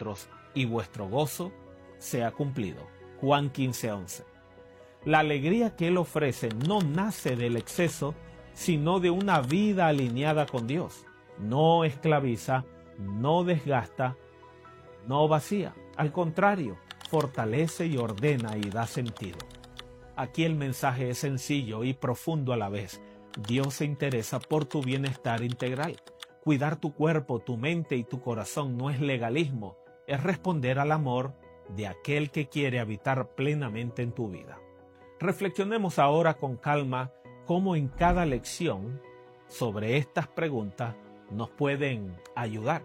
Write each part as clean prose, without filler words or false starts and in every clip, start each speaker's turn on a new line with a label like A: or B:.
A: vosotros y vuestro gozo sea cumplido. Juan 15:11. La alegría que Él ofrece no nace del exceso, sino de una vida alineada con Dios. No esclaviza, no desgasta, no vacía. Al contrario, fortalece y ordena y da sentido. Aquí el mensaje es sencillo y profundo a la vez. Dios se interesa por tu bienestar integral. Cuidar tu cuerpo, tu mente y tu corazón no es legalismo, es responder al amor de aquel que quiere habitar plenamente en tu vida. Reflexionemos ahora con calma cómo en cada lección sobre estas preguntas nos pueden ayudar.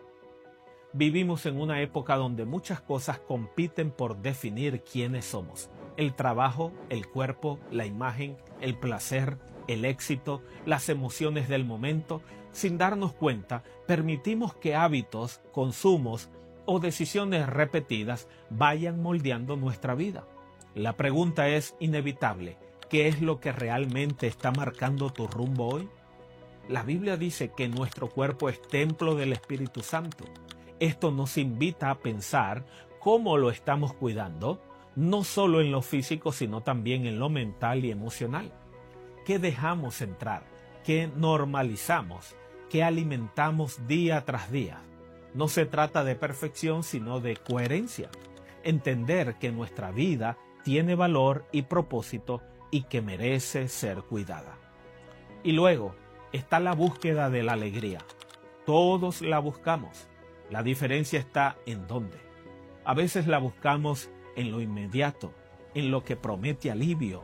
A: Vivimos en una época donde muchas cosas compiten por definir quiénes somos. El trabajo, el cuerpo, la imagen, el placer, el éxito, las emociones del momento. Sin darnos cuenta, permitimos que hábitos, consumos o decisiones repetidas vayan moldeando nuestra vida. La pregunta es inevitable: ¿qué es lo que realmente está marcando tu rumbo hoy? La Biblia dice que nuestro cuerpo es templo del Espíritu Santo. Esto nos invita a pensar cómo lo estamos cuidando, no solo en lo físico, sino también en lo mental y emocional. ¿Qué dejamos entrar? ¿Qué normalizamos? ¿Qué alimentamos día tras día? No se trata de perfección, sino de coherencia. Entender que nuestra vida tiene valor y propósito y que merece ser cuidada. Y luego está la búsqueda de la alegría. Todos la buscamos. La diferencia está en dónde. A veces la buscamos en lo inmediato, en lo que promete alivio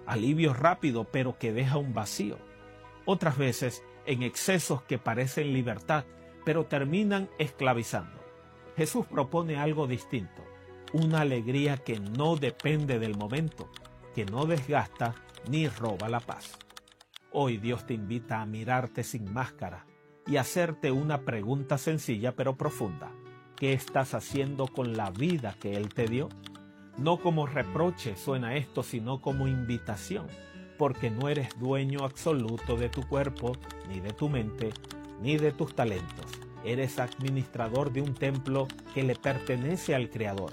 A: rápido, pero que deja un vacío. Otras veces en excesos que parecen libertad, pero terminan esclavizando. Jesús propone algo distinto, una alegría que no depende del momento, que no desgasta ni roba la paz. Hoy Dios te invita a mirarte sin máscara y hacerte una pregunta sencilla pero profunda. ¿Qué estás haciendo con la vida que Él te dio? No como reproche suena esto, sino como invitación, porque no eres dueño absoluto de tu cuerpo, ni de tu mente, ni de tus talentos. Eres administrador de un templo que le pertenece al Creador.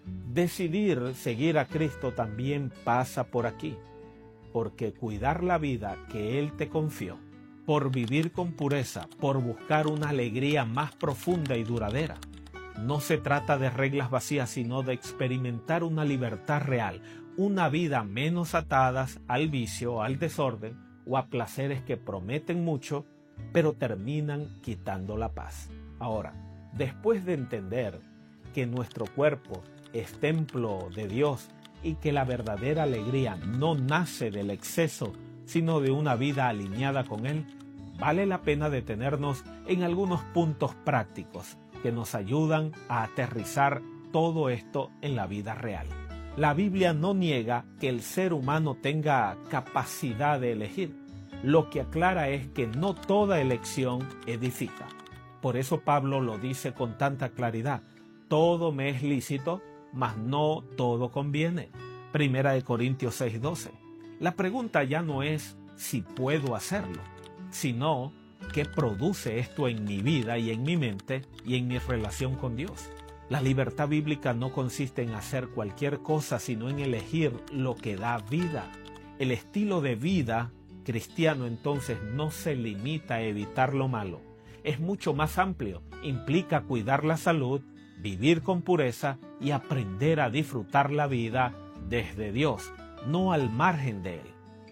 A: Decidir seguir a Cristo también pasa por aquí, porque cuidar la vida que Él te confió, por vivir con pureza, por buscar una alegría más profunda y duradera. No se trata de reglas vacías, sino de experimentar una libertad real, una vida menos atadas al vicio, al desorden o a placeres que prometen mucho, pero terminan quitando la paz. Ahora, después de entender que nuestro cuerpo es templo de Dios y que la verdadera alegría no nace del exceso, sino de una vida alineada con Él, vale la pena detenernos en algunos puntos prácticos que nos ayudan a aterrizar todo esto en la vida real. La Biblia no niega que el ser humano tenga capacidad de elegir. Lo que aclara es que no toda elección edifica. Por eso Pablo lo dice con tanta claridad: todo me es lícito, mas no todo conviene. Primera de Corintios 6:12. La pregunta ya no es si puedo hacerlo, sino ¿qué produce esto en mi vida y en mi mente y en mi relación con Dios? La libertad bíblica no consiste en hacer cualquier cosa, sino en elegir lo que da vida. El estilo de vida cristiano entonces no se limita a evitar lo malo. Es mucho más amplio. Implica cuidar la salud, vivir con pureza y aprender a disfrutar la vida desde Dios, no al margen de Él.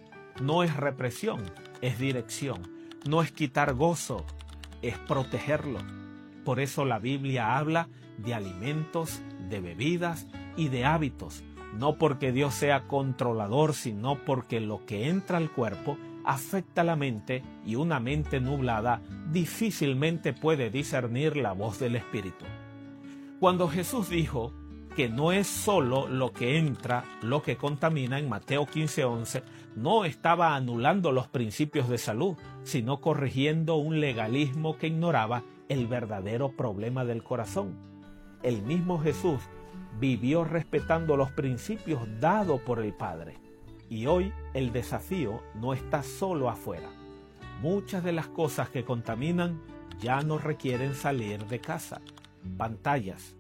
A: No es represión, es dirección. No es quitar gozo, es protegerlo. Por eso la Biblia habla de alimentos, de bebidas y de hábitos. No porque Dios sea controlador, sino porque lo que entra al cuerpo afecta la mente, y una mente nublada difícilmente puede discernir la voz del Espíritu. Cuando Jesús dijo que no es solo lo que entra lo que contamina en Mateo 15:11, no estaba anulando los principios de salud, sino corrigiendo un legalismo que ignoraba el verdadero problema del corazón. El mismo Jesús vivió respetando los principios dados por el Padre. Y hoy el desafío no está solo afuera. Muchas de las cosas que contaminan ya no requieren salir de casa. Pantallas,